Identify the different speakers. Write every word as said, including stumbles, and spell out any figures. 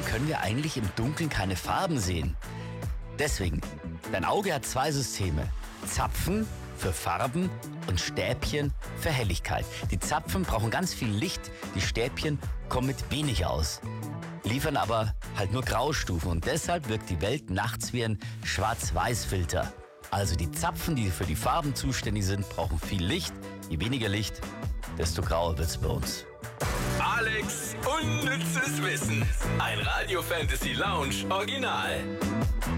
Speaker 1: können wir eigentlich im Dunkeln keine Farben sehen. Deswegen, dein Auge hat zwei Systeme. Zapfen für Farben und Stäbchen für Helligkeit. Die Zapfen brauchen ganz viel Licht, die Stäbchen kommen mit wenig aus, liefern aber halt nur Graustufen und deshalb wirkt die Welt nachts wie ein Schwarz-Weiß-Filter. Also die Zapfen, die für die Farben zuständig sind, brauchen viel Licht. Je weniger Licht, desto grauer wird's bei uns.
Speaker 2: Alex unnützes Wissen. Ein Radio Fantasy Lounge Original.